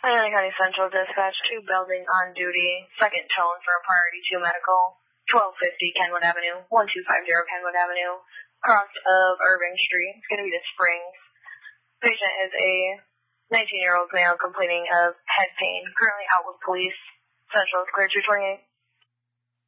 Miami County Central Dispatch 2 Belding on duty. Second tone for a priority 2 medical. 1250 Kenwood Avenue. 1250 Kenwood Avenue. Cross of Irving Street. It's going to be the Springs. Patient is a 19-year-old male complaining of head pain. Currently out with police. Central is clear 228.